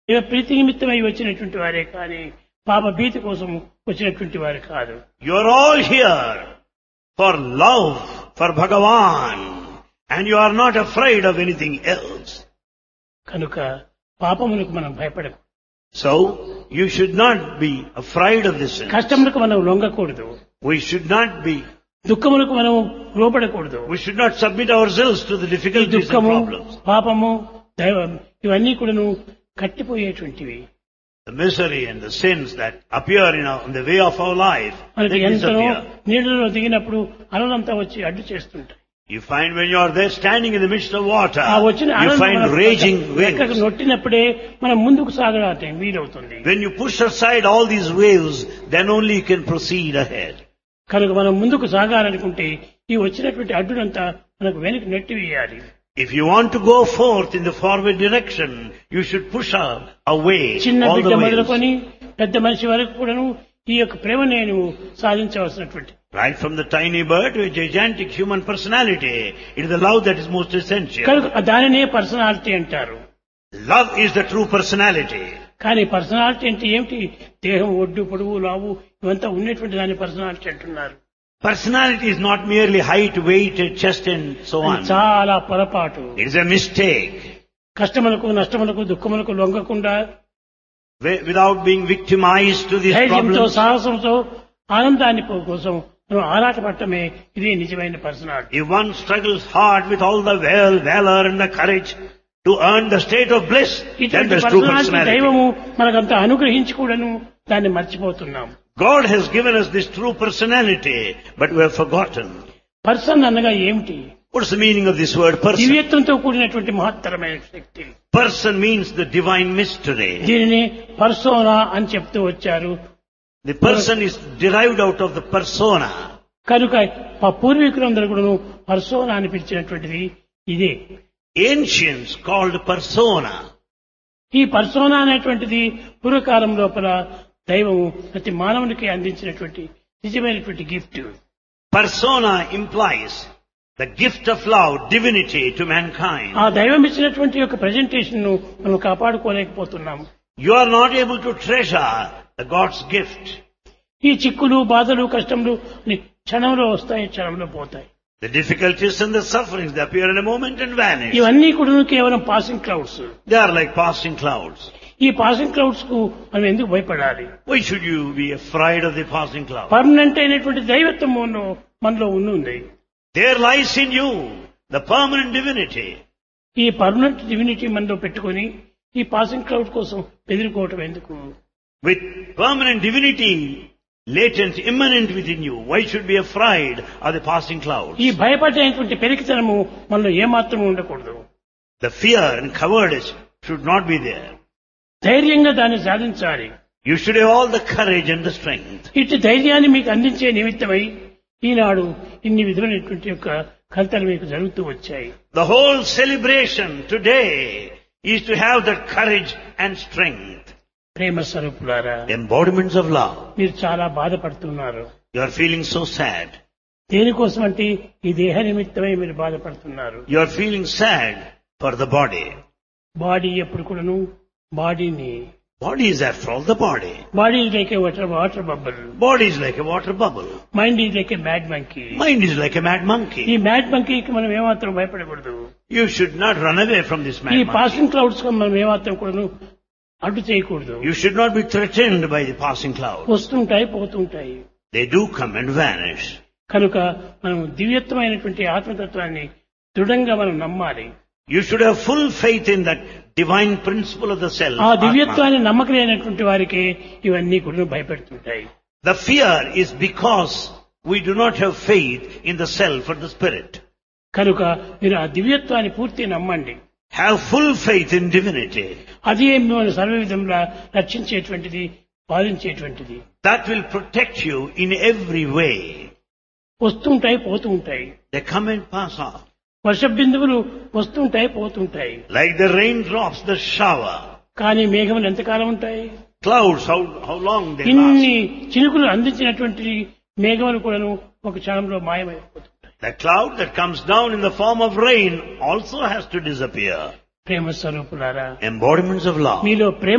ప్రీతి నిమిత్తమై వచ్చినటువంటి వారే కానీ పాప భీతి కోసం వచ్చినటువంటి వారు కాదు. You are all here for love, for Bhagavan, and you are not afraid of anything else. కనుక పాపములకు మనం భయపడకు. So, you should not be afraid of this sin. కష్టములకు మనం లొంగకూడదు. We should not be, దుఃఖములకు మనం లోపడకూడదు. we should not submit ourselves to the difficulties and దుఃఖము, problems. పాపము, దైవం ఇవన్నీ కూడాను కట్టిపోయేటువంటివి. The misery and the sins that appear in the way of our life, మనకి they ఎంతనో disappear. నీళ్ళలో దిగినప్పుడు అలలంతా వచ్చి అడ్డు చేస్తుంటాయి. You find when you are there standing in the midst of water, ఆ వచ్చిన you అలలు find మనకు raging ఎక్కడికి waves. నొట్టినప్పుడే మనం ముందుకు సాగడానికి వీలవుతుంది. When you push aside all these waves, then only you can proceed ahead. కనుక మనం ముందుకు సాగాలనుకుంటే ఈ వచ్చినటువంటి అడ్డునంతా మనకు వెనక్కి నెట్టివేయాలి. If you want to go forth in the forward direction, you should push away చిన్న all బిడ్డ the waves. మొదలుకొని పెద్ద మనిషి వరకు కూడాను ఈ యొక్క ప్రేమ నేను సాధించవలసినటువంటి Right from the tiny bird to a gigantic human personality, it is the love that is most essential. కనుక దానినే పర్సనాలిటీ అంటారు. Love is the true personality. కానీ పర్సనాలిటీ అంటే ఏమిటి? దేహం ఒడ్డు పొడవు లావు ఇవంతా ఉన్నటువంటి దాని పర్సనాలిటీ అంటున్నారు. Personality is not merely height, weight, chest and so అది on. చాలా పొరపాటు. It is a mistake. కష్టములకు నష్టములకు దుఃఖములకు లొంగకుండా Without being victimized to these ధైర్యంతో problems. సాహసంతో ఆనందాన్ని కోసం మనం ఆరాటపడటమే ఇదే నిజమైన personality. If one struggles hard with all the valor and the courage to earn the state of bliss, then ఇటువంటి there's true పర్సనాలిటీ personality. దైవము మనకంతా అనుగ్రహించి కూడాను దాన్ని మర్చిపోతున్నాం. God has given us this true personality, but we have forgotten. Person అనగా ఏమిటి? What's the meaning of this word person? దివ్యత్వంతో కూడినటువంటి మహత్తరమైన శక్తి. Person means the divine mystery. దీనిని పర్సోనా అని చెప్తూ వచ్చారు. The person is derived out of the persona. కనుక మా పూర్వీకులందరూ కూడాను పర్సోనా అని పిలిచినటువంటిది ఇదే. Ancients called persona. ఈ పర్సోనా అనేటువంటిది పూర్వకాలం లోపల దైవము ప్రతి మానవునికి అందించినటువంటి నిజమైనటువంటి gift. Persona implies the gift of love, divinity to mankind. ఆ దైవం ఇచ్చినటువంటి యొక్క ప్రెజెంటేషన్ ను మనం కాపాడుకోలేకపోతున్నాం. You are not able to treasure the God's gift. ఈ చిక్కులు బాధలు కష్టములు క్షణంలో వస్తాయి, క్షణంలో పోతాయి. The difficulties and the sufferings, they appear in a moment and vanish. ఇవన్నీ కూడా కేవలం passing clouds. They are like passing clouds. ఈ పాసింగ్ క్లౌడ్స్ కు మనం ఎందుకు భయపడాలి? Why should you be afraid of the passing cloud? Permanent అయినటువంటి దైవత్వం మనలో ఉంది. There lies in you the permanent divinity. ఈ పర్మనెంట్ డివినిటీ మనలో పెట్టుకొని ఈ పాసింగ్ క్లౌడ్ కోసం ఎదుర్కోవటం ఎందుకు? With permanent divinity latent, immanent within you, why should be afraid of the passing clouds? ఈ భయపడేటువంటి పెరికితనము మనలో ఏమాత్రం ఉండకూడదు. The fear and cowardice should not be there. ధైర్యంగా దాన్ని సాధించాలి. You should have all the courage and the strength. ఇట్టి ధైర్యాన్ని మీకు అందించే నిమిత్తమై ఈనాడు ఇన్ని విధమైనటువంటి యొక్క కల్తలు మీకు జరుగుతూ వచ్చాయి. The whole celebration today is to have that courage and strength. ప్రేమ స్వరూపులారా, Embodiments of love. మీరు చాలా బాధపడుతున్నారు. You are feeling so sad. దేనికోసం అంటే ఈ దేహ నిమిత్తమై మీరు బాధపడుతున్నారు. You are feeling sad for the body. Body ఎప్పుడు కూడాను బాడీని Body is after all the body. Body is like A water bubble. Body is like a water bubble. Mind is like A mad monkey. Mind is like a mad ఈ monkey. Mad మంకీకి మనం ఏమాత్రం భయపడకూడదు. You should not run away from this mad ఈ monkey. Passing clouds కు మనం ఏమాత్రం కూడాను అడ్డు చేయకూడదు. You should not be threatened by the passing cloud. వస్తుంటాయి, పోతుంటాయి. They do come and vanish. కనుక మనం దివ్యత్వమైనటువంటి ఆత్మతత్వాన్ని దృఢంగా మనం నమ్మాలి. You should have full faith in that divine principle of the self. ఆ Atma. దివ్యత్వాన్ని నమ్మకలేనటువంటి వారికి ఇవన్నీ కూడా భయపెడుతుంటాయి. The fear is because we do not have faith in the self or the spirit. కనుక మీరు ఆ దివ్యత్వాన్ని పూర్తిగా నమ్మండి. Have full faith in divinity. అది మిమ్మల్ని సర్వ విధంగా రక్షించేటువంటిది, పాలించేటువంటిది. That will protect you in every way. వస్తుంటాయి, పోతూ ఉంటాయి. They come and pass off. వర్ష బిందువులు వస్తుంటాయి, పోతుంటాయి. Like the raindrops, the shower. కానీ మేఘములు ఎంతకాలం ఉంటాయి? Clouds, how long they ఇన్ని last. చినుకులు అందించినటువంటి మేఘములు కూడాను ఒక క్షణంలో మాయమైపోతుంటాయి. The cloud that comes down in the form of rain also has to disappear. ప్రేమ స్వరూపులారా, Embodiments of love. మీలో ప్రేమ